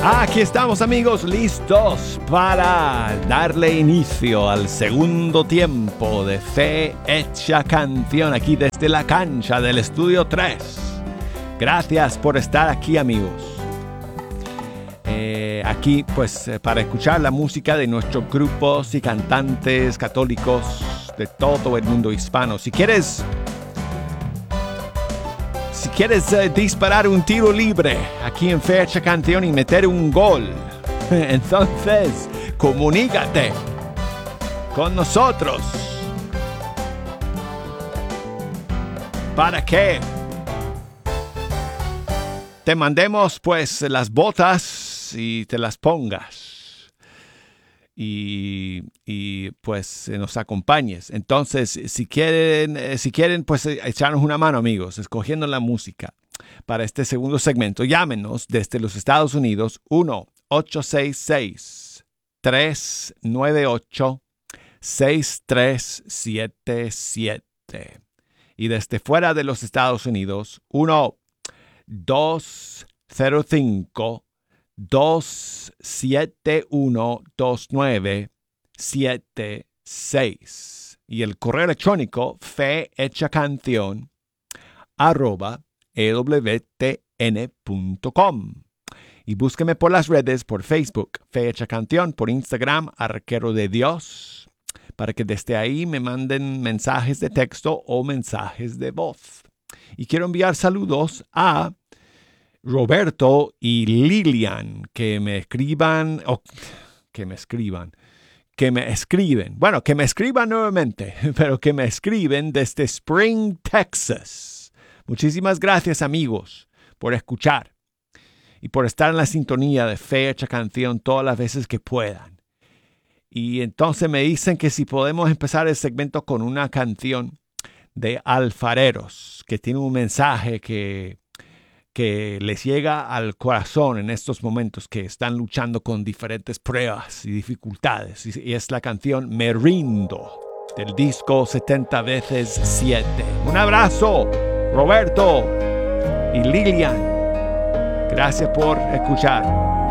Aquí estamos, amigos, listos para darle inicio al segundo tiempo de Fe Hecha Canción aquí desde la cancha del Estudio 3. Gracias por estar aquí, amigos. Aquí, pues, para escuchar la música de nuestros grupos y cantantes católicos de todo el mundo hispano. Si quieres disparar un tiro libre aquí en Fe Hecha Canción y meter un gol, entonces comunícate con nosotros para que te mandemos pues las botas y te las pongas y pues nos acompañes. Entonces, si quieren pues echarnos una mano, amigos, escogiendo la música para este segundo segmento, llámenos desde los Estados Unidos 1-866-398-6377 y desde fuera de los Estados Unidos 1-205-271-2976 y el correo electrónico fehechacanción@ewtn.com. Y búsqueme por las redes, por Facebook, Fe Hecha Canción, por Instagram, Arquero de Dios, para que desde ahí me manden mensajes de texto o mensajes de voz. Y quiero enviar saludos a Roberto y Lilian, que me escriben, nuevamente, pero que me escriben desde Spring, Texas. Muchísimas gracias, amigos, por escuchar y por estar en la sintonía de Fe Hecha Canción todas las veces que puedan. Y entonces me dicen que si podemos empezar el segmento con una canción de alfareros, que tiene un mensaje que les llega al corazón en estos momentos que están luchando con diferentes pruebas y dificultades. Y es la canción Me Rindo, del disco 70 veces 7. Un abrazo, Roberto y Lilian. Gracias por escuchar.